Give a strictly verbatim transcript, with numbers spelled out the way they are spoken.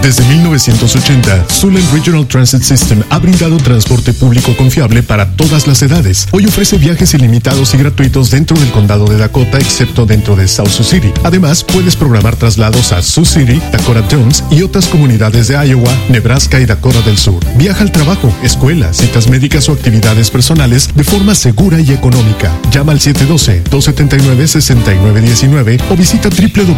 Desde mil novecientos ochenta, Suland Regional Transit System ha brindado transporte público confiable para todas las edades. Hoy ofrece viajes ilimitados y gratuitos dentro del condado de Dakota, excepto dentro de South Sioux City. Además, puedes programar traslados a Sioux City, Dakota Jones y otras comunidades de Iowa, Nebraska y Dakota del Sur. Viaja al trabajo, escuela, citas médicas o actividades personales de forma segura y económica. Llama al siete uno dos, dos siete nueve, seis nueve uno nueve o visita w w w